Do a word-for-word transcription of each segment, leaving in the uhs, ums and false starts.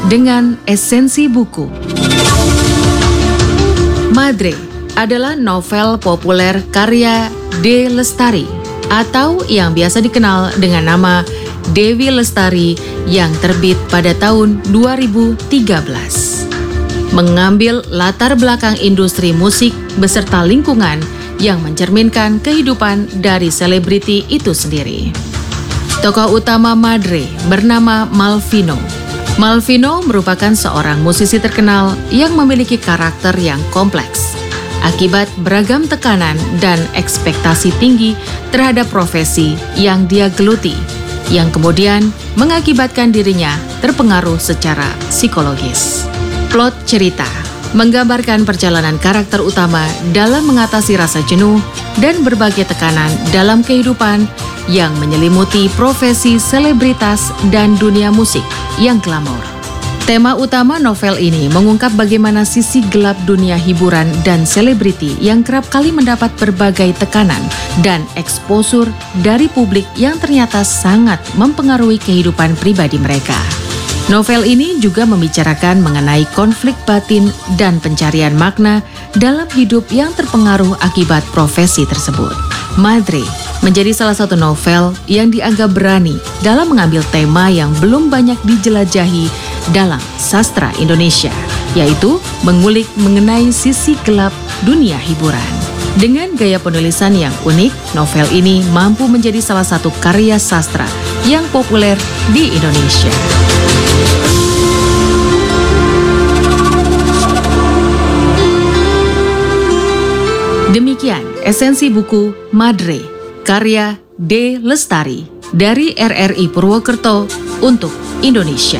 dengan esensi buku. Madre adalah novel populer karya D. Lestari atau yang biasa dikenal dengan nama Dewi Lestari yang terbit pada tahun dua ribu tiga belas. Mengambil latar belakang industri musik beserta lingkungan yang mencerminkan kehidupan dari selebriti itu sendiri. Tokoh utama Madre bernama Malvino. Malvino merupakan seorang musisi terkenal yang memiliki karakter yang kompleks akibat beragam tekanan dan ekspektasi tinggi terhadap profesi yang dia geluti, yang kemudian mengakibatkan dirinya terpengaruh secara psikologis. Plot cerita menggambarkan perjalanan karakter utama dalam mengatasi rasa jenuh dan berbagai tekanan dalam kehidupan yang menyelimuti profesi selebritas dan dunia musik yang glamor. Tema utama novel ini mengungkap bagaimana sisi gelap dunia hiburan dan selebriti yang kerap kali mendapat berbagai tekanan dan eksposur dari publik yang ternyata sangat mempengaruhi kehidupan pribadi mereka. Novel ini juga membicarakan mengenai konflik batin dan pencarian makna dalam hidup yang terpengaruh akibat profesi tersebut. Madre menjadi salah satu novel yang dianggap berani dalam mengambil tema yang belum banyak dijelajahi dalam sastra Indonesia, yaitu mengulik mengenai sisi gelap dunia hiburan. Dengan gaya penulisan yang unik, novel ini mampu menjadi salah satu karya sastra yang populer di Indonesia. Demikian esensi buku Madre, karya D. Lestari dari R R I Purwokerto untuk Indonesia.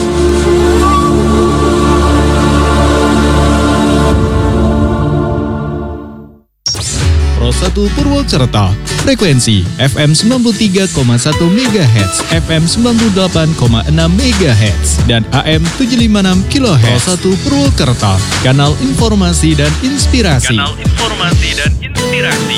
Pro satu Purwokerto, frekuensi F M sembilan puluh tiga koma satu megahertz, F M sembilan puluh delapan koma enam megahertz, dan A M tujuh ratus lima puluh enam kilohertz. Pro satu Purwokerto, kanal informasi dan inspirasi. Kanal informasi dan inspirasi.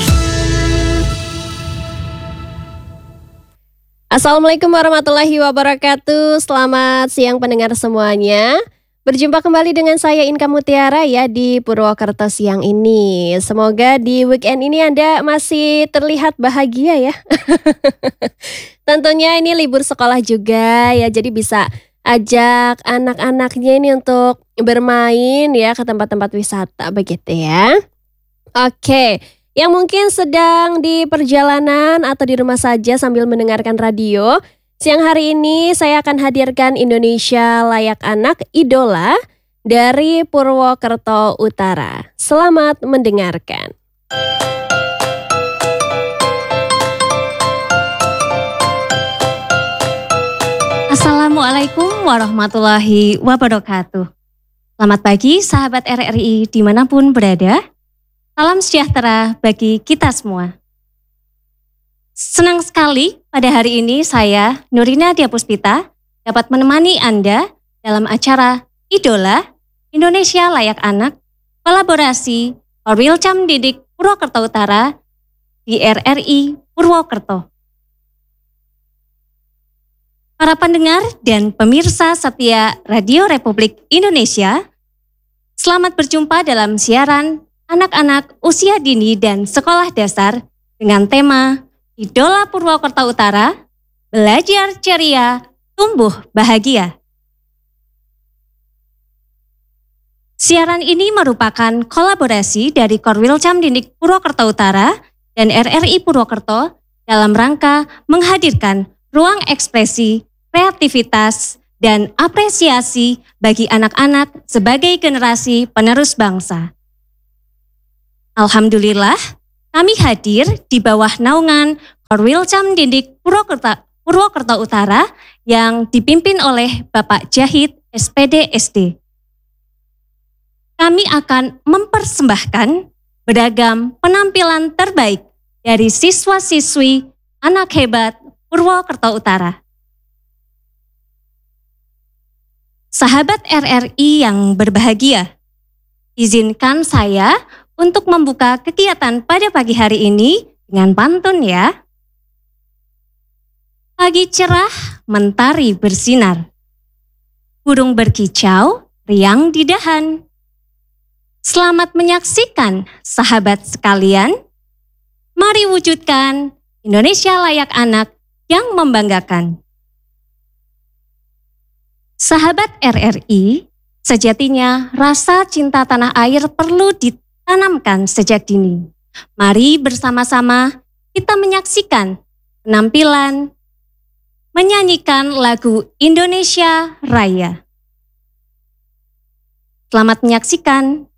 Assalamualaikum warahmatullahi wabarakatuh. Selamat siang pendengar semuanya. Berjumpa kembali dengan saya Inka Mutiara ya di Purwokerto siang ini. Semoga di weekend ini Anda masih terlihat bahagia ya. Tentunya ini libur sekolah juga ya, jadi bisa ajak anak-anaknya ini untuk bermain ya ke tempat-tempat wisata begitu ya. Oke, yang mungkin sedang di perjalanan atau di rumah saja sambil mendengarkan radio, siang hari ini saya akan hadirkan Indonesia Layak Anak Idola dari Purwokerto Utara. Selamat mendengarkan. Assalamualaikum warahmatullahi wabarakatuh. Selamat pagi sahabat R R I dimanapun berada. Salam sejahtera bagi kita semua. Senang sekali pada hari ini saya, Nurina Diapuspita, dapat menemani Anda dalam acara Idola Indonesia Layak Anak, kolaborasi Korwil Camdidik Purwokerto Utara di R R I Purwokerto. Para pendengar dan pemirsa setia Radio Republik Indonesia, selamat berjumpa dalam siaran anak-anak usia dini dan sekolah dasar dengan tema Idola Purwokerto Utara, belajar ceria, tumbuh bahagia. Siaran ini merupakan kolaborasi dari Korwil Camdidik Purwokerto Utara dan R R I Purwokerto dalam rangka menghadirkan ruang ekspresi, kreativitas, dan apresiasi bagi anak-anak sebagai generasi penerus bangsa. Alhamdulillah, kami hadir di bawah naungan Korwil Camdidik Purwokerto, Purwokerto Utara yang dipimpin oleh Bapak Jahid S P D S D. Kami akan mempersembahkan beragam penampilan terbaik dari siswa-siswi anak hebat Purwokerto Utara. Sahabat R R I yang berbahagia, izinkan saya untuk membuka kegiatan pada pagi hari ini dengan pantun ya. Pagi cerah, mentari bersinar. burung berkicau, riang di dahan. Selamat menyaksikan, sahabat sekalian. Mari wujudkan Indonesia layak anak yang membanggakan. Sahabat R R I, sejatinya rasa cinta tanah air perlu ditanamkan sejak dini. Mari bersama-sama kita menyaksikan penampilan menyanyikan lagu Indonesia Raya. Selamat menyaksikan.